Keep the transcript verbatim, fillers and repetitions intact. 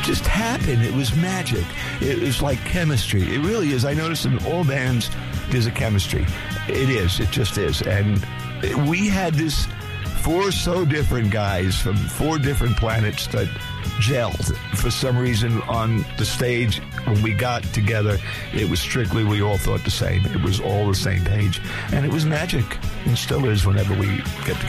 it just happened. It was magic. It was like chemistry. It really is. I noticed in all bands, there's a chemistry. It is. It just is. And we had this four so different guys from four different planets that gelled for some reason on the stage. When we got together, it was strictly we all thought the same. It was all the same page. And it was magic. And still is whenever we get together.